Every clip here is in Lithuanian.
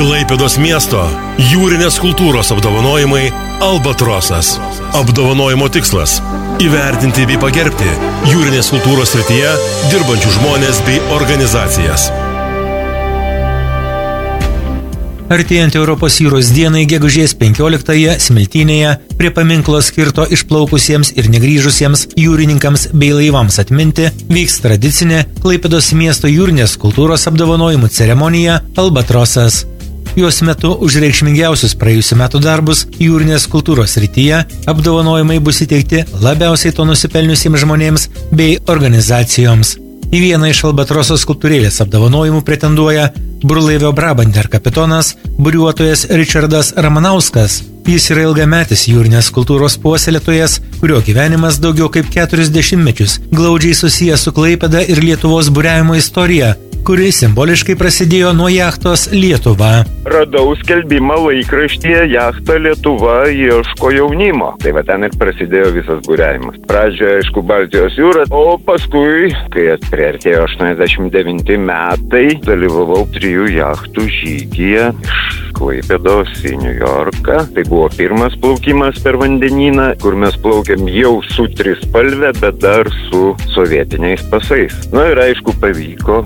Klaipėdos miesto jūrinės kultūros apdovanojimai Albatrosas. Apdovanojimo tikslas – įvertinti bei pagerbti jūrinės kultūros srityje dirbančių žmonės bei organizacijas. Artėjant Europos jūros dienai gegužės 15-ąją Smiltynėje prie paminklo skirto išplaukusiems ir negrįžusiems jūrininkams bei laivams atminti vyks tradicinė Klaipėdos miesto jūrinės kultūros apdovanojimų ceremonija Albatrosas. Jos metu už reikšmingiausius praėjusių metų darbus jūrinės kultūros srityje apdovanojimai bus įteikti labiausiai to nusipelniusiems žmonėms bei organizacijoms. Į vieną iš Albatroso skulptūrėlės apdovanojimų pretenduoja burlaivio Brabander kapitonas, buriuotojas Richardas Ramanauskas. Jis yra ilgametis jūrinės kultūros puoselėtojas, kurio gyvenimas daugiau kaip 40 mečius glaudžiai susijęs su Klaipėda ir Lietuvos buriavimo istorija, kuri simboliškai prasidėjo nuo jachtos Lietuva. Radau skelbimą laikraštyje Jachta Lietuva ieško jaunimo. Tai va ten ir prasidėjo visas buriavimas. Pradžioje, aišku, Baltijos jūra, o paskui, kai priartėjo 89 metai, dalyvavau 3 jachtų žygyje iš Klaipėdos į New Yorką. Tai buvo pirmas plaukimas per vandenyną, kur mes plaukėm jau su trispalve, bet dar su sovietiniais pasais. Na ir aišku, pavyko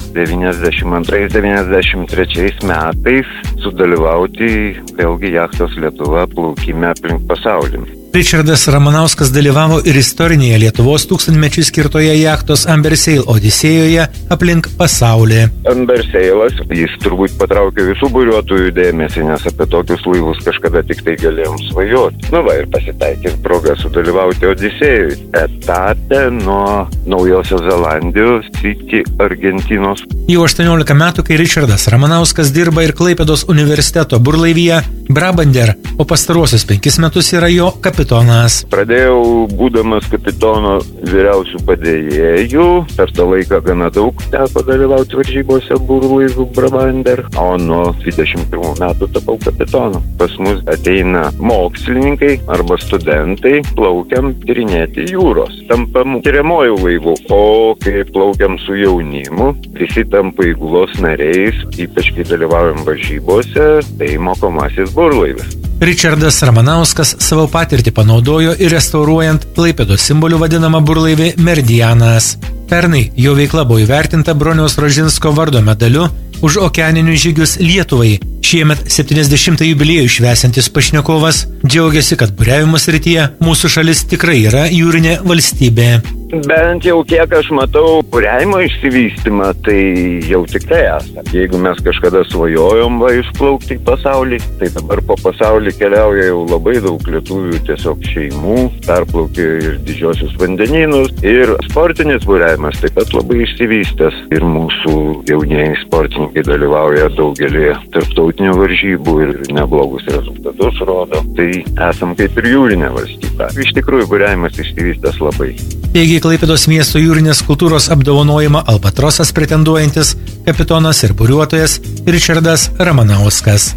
92-93 metais sudalyvauti vėlgi jachtos Lietuva plaukime aplink pasaulį. Richardas Ramanauskas dalyvavo ir istorinėje Lietuvos tūkstantmečiui skirtoje jachtos Ambersail Odisėjoje aplink pasaulį. Ambersailas, jis turbūt patraukė visų buriuotojų dėmesį, nes apie tokius laivus kažkada tik tai galėjom svajoti. Nu va ir pasitaikė proga sudalyvauti Odisėjui. Etape nuo Naujosios Zelandijos iki Argentinos. Jau 18 metų, kai Richardas Ramanauskas dirba ir Klaipėdos universiteto burlaivyje Brabander, o pastaruosius 5 metus yra jo kapitonas. Pradėjau būdamas kapitono vyriausių padėjėjų, per tą laiką gana daug teko dalyvauti varžybose burlaivių Brabander, o nuo 21 metų tapau kapitonu. Pas mus ateina mokslininkai arba studentai, plaukiam tyrinėti jūros. Tampam tyriamojų laivų, o kai plaukiam su jaunimu, visi tampa įgulos nariais, ypač kai dalyvaujam varžybose, tai mokomasis burlaivis. Richardas Ramanauskas savo patirtį panaudojo ir restauruojant Klaipėdos simboliu vadinamą burlaivį Merdianas. Pernai jo veikla buvo įvertinta Broniaus Rožinsko vardo medaliu už okeaninius žygius Lietuvai. Šiemet 70 jubiliejų švęsiantis pašnekovas džiaugiasi, kad buriavimo srityje mūsų šalis tikrai yra jūrinė valstybė. Bent jau kiek aš matau buriavimo išsivystymą, tai jau tikrai esame. Jeigu mes kažkada svajojom išplaukti į pasaulį, tai dabar po pasaulį keliauja jau labai daug lietuvių tiesiog šeimų, perplaukė ir didžiosius vandenynus, ir sportinis buriavimas taip pat labai išsivystęs. Ir mūsų jaunieji sportininkai dalyvauja daugelį tarptautinių varžybų ir neblogus rezultatus rodo. Tai esam kaip ir jūrinė valstybė. Iš tikrųjų, buriavimas išsivystęs labai. Taigi Klaipėdos miesto jūrinės kultūros apdovanojimą Albatrosas pretenduojantis kapitonas ir buriuotojas Richardas Ramanauskas.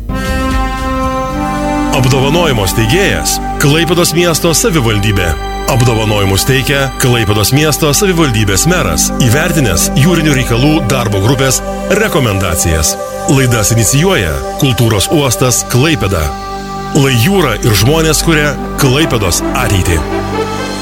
Apdovanojimo steigėjas Klaipėdos miesto savivaldybė. Apdovanojimus teikia Klaipėdos miesto savivaldybės meras, įvertinęs jūrinių reikalų darbo grupės rekomendacijas. Laidas inicijuoja Kultūros uostas Klaipėda. Lai jūra ir žmonės kuria Klaipėdos ateitį.